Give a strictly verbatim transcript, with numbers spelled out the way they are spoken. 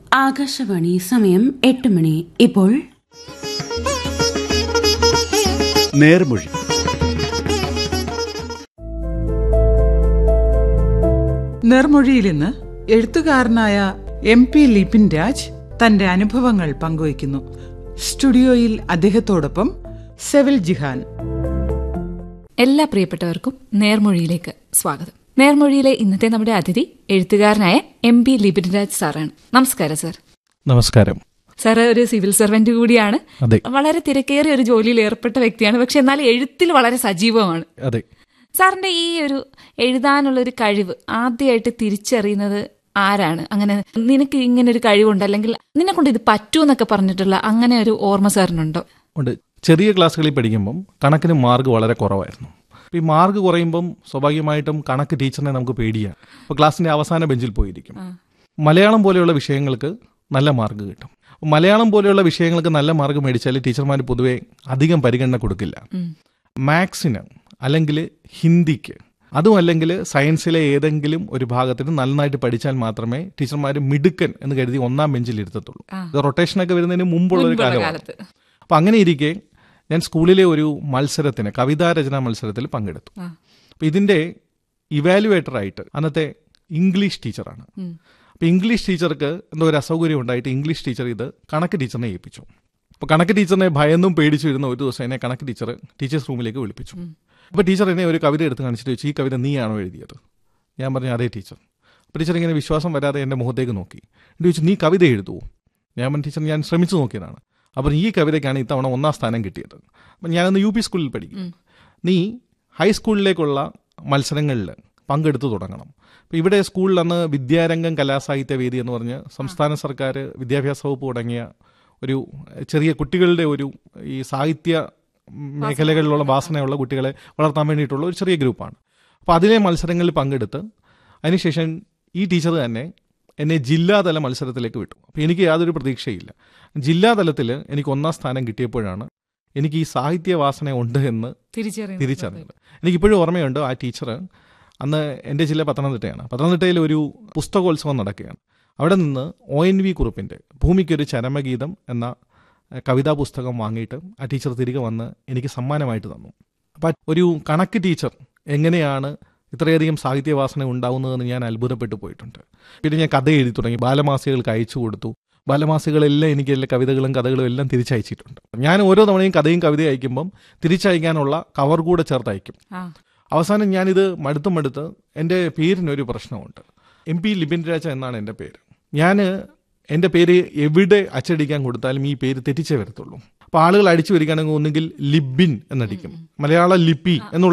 ആകാശവാണി സമയം എട്ട് മണി. ഇപ്പോൾ നേർമൊഴി. നേർമൊഴിയിൽ ഇന്ന് എഴുത്തുകാരനായ എം പി ലിപിൻ രാജ് തന്റെ അനുഭവങ്ങൾ പങ്കുവയ്ക്കുന്നു. സ്റ്റുഡിയോയിൽ അദ്ദേഹത്തോടൊപ്പം സെവിൽ ജിഹാൻ. എല്ലാ പ്രിയപ്പെട്ടവർക്കും നേർമൊഴിയിലേക്ക് സ്വാഗതം. നേർമൊഴിയിലെ ഇന്നത്തെ നമ്മുടെ അതിഥി എഴുത്തുകാരനായ എം പി ലിപിൻ രാജ് സാറാണ്. നമസ്കാരം സാർ. നമസ്കാരം. സാറ് ഒരു സിവിൽ സർവന്റ് കൂടിയാണ്. വളരെ തിരക്കേറിയ ഒരു ജോലിയിൽ ഏർപ്പെട്ട വ്യക്തിയാണ്. പക്ഷെ എന്നാൽ എഴുത്തിൽ വളരെ സജീവമാണ്. അതെ. സാറിന്റെ ഈ ഒരു എഴുതാനുള്ള ഒരു കഴിവ് ആദ്യമായിട്ട് തിരിച്ചറിയുന്നത് ആരാണ്? അങ്ങനെ നിനക്ക് ഇങ്ങനെ ഒരു കഴിവുണ്ട്, അല്ലെങ്കിൽ നിന്നെ കൊണ്ട് ഇത് പറ്റൂ എന്നൊക്കെ പറഞ്ഞിട്ടുള്ള അങ്ങനെ ഒരു ഓർമ്മ സാറിനുണ്ടോ? ഉണ്ട്. ചെറിയ ക്ലാസ്സുകളിൽ പഠിക്കുമ്പം കണക്കിന് മാർക്ക് വളരെ കുറവായിരുന്നു. ഈ മാർക്ക് കുറയുമ്പം സ്വാഭാവികമായിട്ടും കണക്ക് ടീച്ചറിനെ നമുക്ക് പേടിയാണ്. അപ്പോൾ ക്ലാസ്സിന്റെ അവസാന ബെഞ്ചിൽ പോയിരിക്കും. മലയാളം പോലെയുള്ള വിഷയങ്ങൾക്ക് നല്ല മാർക്ക് കിട്ടും. മലയാളം പോലെയുള്ള വിഷയങ്ങൾക്ക് നല്ല മാർക്ക് മേടിച്ചാൽ ടീച്ചർമാർ പൊതുവെ അധികം പരിഗണന കൊടുക്കില്ല. മാത്സിന് അല്ലെങ്കിൽ ഹിന്ദിക്ക്, അതും അല്ലെങ്കിൽ സയൻസിലെ ഏതെങ്കിലും ഒരു ഭാഗത്തിന് നന്നായിട്ട് പഠിച്ചാൽ മാത്രമേ ടീച്ചർമാർ മിടുക്കൻ എന്ന് കരുതി ഒന്നാം ബെഞ്ചിൽ ഇരുത്തത്തുള്ളൂ. ഇത് റൊട്ടേഷനൊക്കെ വരുന്നതിന് മുമ്പുള്ള ഒരു കാലമാണ്. അപ്പം അങ്ങനെ ഇരിക്കെ ഞാൻ സ്കൂളിലെ ഒരു മത്സരത്തിന്, കവിതാരചനാ മത്സരത്തിൽ പങ്കെടുത്തു. അപ്പം ഇതിൻ്റെ ഇവാലുവേറ്ററായിട്ട് അന്നത്തെ ഇംഗ്ലീഷ് ടീച്ചറാണ്. അപ്പം ഇംഗ്ലീഷ് ടീച്ചർക്ക് എന്തോ ഒരു അസൗകര്യം ഉണ്ടായിട്ട് ഇംഗ്ലീഷ് ടീച്ചർ ഇത് കണക്ക് ടീച്ചറിനെ ഏൽപ്പിച്ചു. അപ്പോൾ കണക്ക് ടീച്ചറിനെ ഭയന്നും പേടിച്ചു വരുന്ന ഒരു ദിവസം എന്നെ കണക്ക് ടീച്ചർ ടീച്ചേഴ്സ് റൂമിലേക്ക് വിളിപ്പിച്ചു. അപ്പോൾ ടീച്ചർ എന്നെ ഒരു കവിത എടുത്ത് കാണിച്ചിട്ട് ചോദിച്ചു, ഈ കവിത നീയാണോ എഴുതിയത്? ഞാൻ പറഞ്ഞു അതേ ടീച്ചർ. അപ്പോൾ ടീച്ചർ ഇങ്ങനെ വിശ്വാസം വരാതെ എൻ്റെ മുഖത്തേക്ക് നോക്കി. എന്നിട്ട് ചോദിച്ചു, നീ കവിത എഴുതുമോ? ഞാൻ പറഞ്ഞു ടീച്ചർ ഞാൻ ശ്രമിച്ചു നോക്കിയതാണ്. അപ്പം ഈ കവിതയ്ക്കാണ് ഇത്തവണ ഒന്നാം സ്ഥാനം കിട്ടിയത്. അപ്പം ഞാനന്ന് യു പി സ്കൂളിൽ പഠിക്കും. നീ ഹൈസ്കൂളിലേക്കുള്ള മത്സരങ്ങളിൽ പങ്കെടുത്തു തുടങ്ങണം. അപ്പം ഇവിടെ സ്കൂളിൽ അന്ന് വിദ്യാരംഗം കലാസാഹിത്യ വേദി എന്ന് പറഞ്ഞ് സംസ്ഥാന സർക്കാർ വിദ്യാഭ്യാസ വകുപ്പ് തുടങ്ങിയ ഒരു ചെറിയ കുട്ടികളുടെ ഒരു ഈ സാഹിത്യ മേഖലകളിലുള്ള വാസനയുള്ള കുട്ടികളെ വളർത്താൻ വേണ്ടിയിട്ടുള്ള ഒരു ചെറിയ ഗ്രൂപ്പാണ്. അപ്പോൾ അതിലെ മത്സരങ്ങളിൽ പങ്കെടുത്ത് അതിനുശേഷം ഈ ടീച്ചർ തന്നെ എന്നെ ജില്ലാതല മത്സരത്തിലേക്ക് വിട്ടു. അപ്പോൾ എനിക്ക് യാതൊരു പ്രതീക്ഷയില്ല. ജില്ലാതലത്തിൽ എനിക്ക് ഒന്നാം സ്ഥാനം കിട്ടിയപ്പോഴാണ് എനിക്ക് ഈ സാഹിത്യ വാസന ഉണ്ട് എന്ന് തിരിച്ചറിഞ്ഞത്. എനിക്കിപ്പോഴും ഓർമ്മയുണ്ട്, ആ ടീച്ചർ അന്ന് എൻ്റെ ജില്ല പത്തനംതിട്ടയാണ്. പത്തനംതിട്ടയിൽ ഒരു പുസ്തകോത്സവം നടക്കുകയാണ്. അവിടെ നിന്ന് ഒ എൻ വി കുറുപ്പിൻ്റെ ഭൂമിക്കൊരു ചരമഗീതം എന്ന കവിതാ പുസ്തകം വാങ്ങിയിട്ട് ആ ടീച്ചർ തിരികെ വന്ന് എനിക്ക് സമ്മാനമായിട്ട് തന്നു. അപ്പം ഒരു കണക്ക് ടീച്ചർ എങ്ങനെയാണ് ഇത്രയധികം സാഹിത്യവാസന ഉണ്ടാവുന്നതെന്ന് ഞാൻ അത്ഭുതപ്പെട്ടു പോയിട്ടുണ്ട്. പിന്നെ ഞാൻ കഥ എഴുതി തുടങ്ങി. ബാലമാസികകൾക്ക് അയച്ചു കൊടുത്തു. ബാലമാസികകളെല്ലാം എനിക്ക് എല്ലാ കവിതകളും കഥകളും എല്ലാം തിരിച്ചയച്ചിട്ടുണ്ട്. ഞാൻ ഓരോ തവണയും കഥയും കവിതയും അയക്കുമ്പം തിരിച്ചയക്കാനുള്ള കവർ കൂടെ ചേർത്ത് അയക്കും. അവസാനം ഞാനിത് മടുത്ത് മടുത്ത് എൻ്റെ പേരിനൊരു പ്രശ്നമുണ്ട്. എം പി ലിപിൻ രാജ് എന്നാണ് എൻ്റെ പേര്. ഞാൻ എൻ്റെ പേര് എവിടെ അച്ചടിക്കാൻ കൊടുത്താലും ഈ പേര് തെറ്റിച്ചേ വരത്തുള്ളൂ. അപ്പോൾ ആളുകൾ അടിച്ചു വരികയാണെങ്കിൽ ഒന്നുകിൽ ലിബിൻ എന്നടിക്കും, മലയാള ലിപി എന്നുള്ള